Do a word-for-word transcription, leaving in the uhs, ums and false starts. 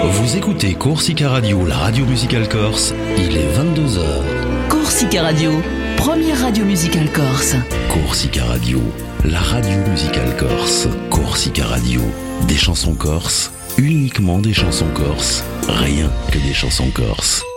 Vous écoutez Corsica Radio, la radio musicale corse, il est vingt-deux heures. Corsica Radio, première radio musicale corse. Corsica Radio, la radio musicale corse. Corsica Radio, des chansons corses, uniquement des chansons corses, rien que des chansons corses.